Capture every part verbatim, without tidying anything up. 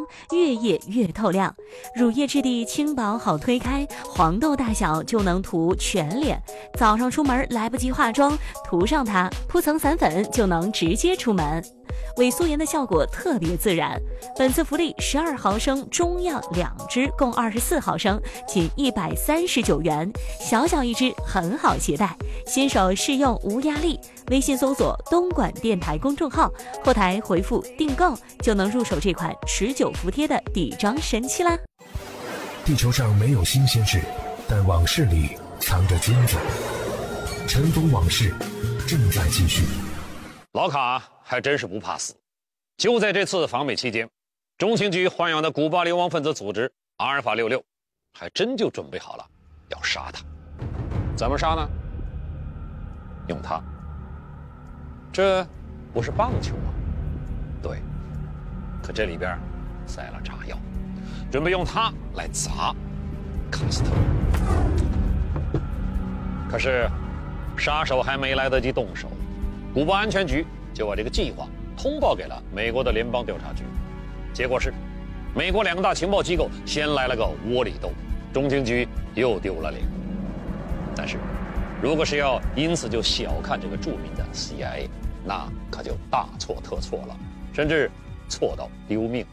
越夜越透亮。乳液质地轻薄好推开，黄豆大小就能涂全脸。早上出门来不及化妆，涂上它，铺层散粉就能直接出门。伪素颜的效果特别自然。本次福利十二毫升中样两支，共二十四毫升，仅一百三十九元，小小一支，很好携带。新手试用无压力，微信搜索东莞电台公众号，后台回复订购就能入手这款持久服帖的底妆神器啦。 地球上没有新鲜事，但往事里藏着金子。尘封往事正在继续。 老卡还真是不怕死。就在这次访美期间，中情局豢养的古巴流亡分子组织阿尔法六六还真就准备好了要杀他。怎么杀呢？用它。这不是棒球吗？对，可这里边塞了炸药，准备用它来砸卡斯特罗。可是杀手还没来得及动手，古巴安全局就把这个计划通报给了美国的联邦调查局。结果是美国两大情报机构先来了个窝里斗，中情局又丢了脸。但是如果是要因此就小看这个著名的 C I A， 那可就大错特错了，甚至错到丢命。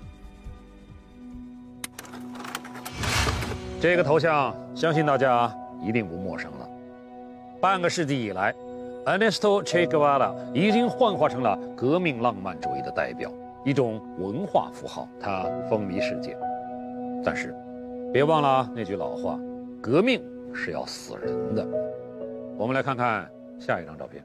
这个头像相信大家一定不陌生了。半个世纪以来， Ernesto Che Guevara 已经幻化成了革命浪漫主义的代表，一种文化符号，它风靡世界。但是别忘了那句老话，革命是要死人的。我们来看看下一张照片。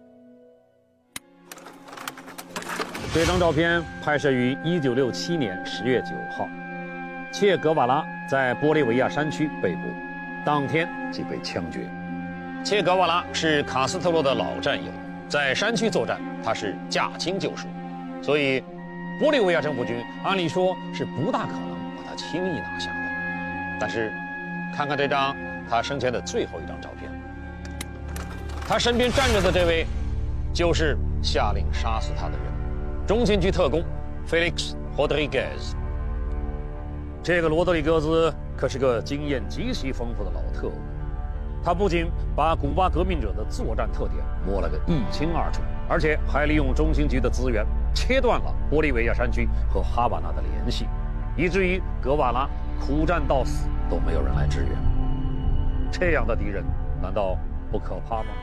这张照片拍摄于一九六七年十月九号，切格瓦拉在玻利维亚山区被捕，当天即被枪决。切格瓦拉是卡斯特罗的老战友，在山区作战，他是驾轻就熟，所以玻利维亚政府军按理说是不大可能把他轻易拿下的。但是看看这张他生前的最后一张照片，他身边站着的这位就是下令杀死他的人，中情局特工 Felix Rodriguez。 这个罗德里格兹可是个经验极其丰富的老特务，他不仅把古巴革命者的作战特点摸了个一清二楚，而且还利用中情局的资源切断了玻利维亚山区和哈瓦那的联系，以至于格瓦拉苦战到死都没有人来支援。这样的敌人难道不可怕吗？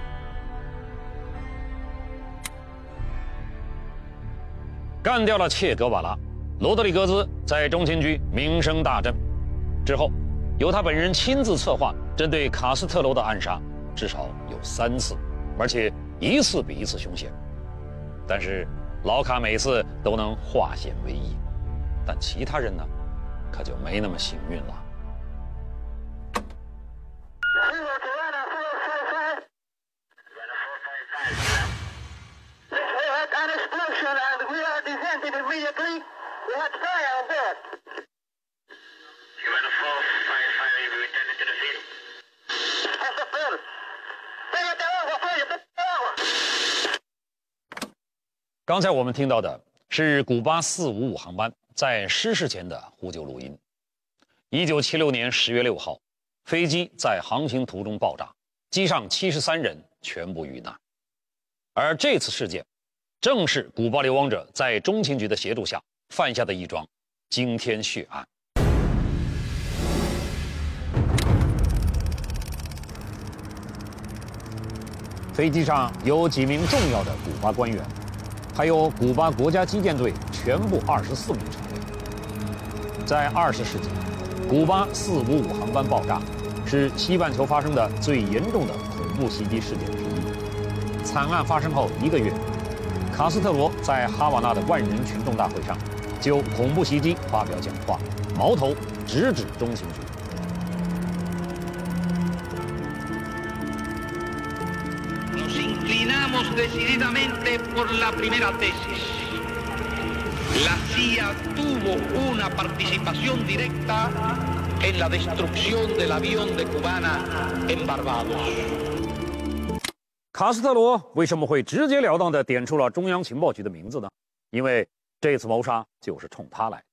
干掉了切格瓦拉，罗德里格兹在中情局名声大振。之后由他本人亲自策划针对卡斯特罗的暗杀，至少有三次，而且一次比一次凶险。但是老卡每次都能化险为夷，但其他人呢，可就没那么幸运了。刚才我们听到的是古巴四五五航班在失事前的呼救录音。一九七六年十月六号，飞机在航行途中爆炸，机上七十三人全部遇难。而这次事件，正是古巴流亡者在中情局的协助下犯下的一桩惊天血案。飞机上有几名重要的古巴官员，还有古巴国家击剑队全部二十四名成员。在二十世纪，古巴四五五航班爆炸是西半球发生的最严重的恐怖袭击事件之一。惨案发生后一个月，卡斯特罗在哈瓦那的万人群众大会上就恐怖袭击发表讲话，矛头直指中情局。 Inclinamos decididamente por la primera tesis. La C I A tuvo una participación directa en la destrucción del avión de Cubana en Barbados. 卡斯特罗为什么会直截了当地点出了中央情报局的名字呢？因为这次谋杀就是冲他来的。